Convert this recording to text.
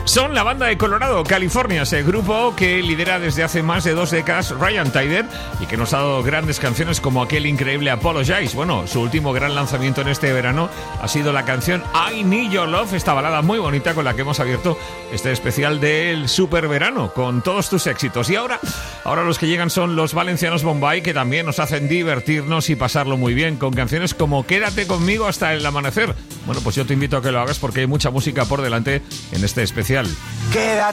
Son la banda de Colorado, California, ese grupo que lidera desde hace más de 2 décadas Ryan Tedder y que nos ha dado grandes canciones como aquel increíble Apologize. Bueno, su último gran lanzamiento en este verano ha sido la canción I Need Your Love, esta balada muy bonita con la que hemos abierto este especial del super verano, con todos tus éxitos. Y ahora los que llegan son los valencianos Bombay, que también nos hacen divertirnos y pasarlo muy bien, con canciones como Quédate conmigo hasta el amanecer. Bueno, pues yo te invito a que lo hagas porque hay mucha música por delante en este especial. Quédate